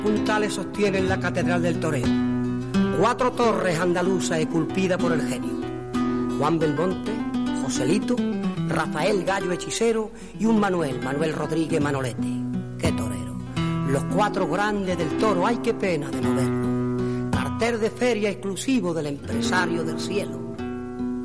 puntales sostienen la catedral del toreo, 4 torres andaluzas esculpidas por el genio: Juan Belmonte, Joselito, Rafael Gallo Hechicero y un Manuel Rodríguez Manolete. ¡Qué torero! Los 4 grandes del toro, ¡ay qué pena de no verlo! Cartel de feria exclusivo del empresario del cielo.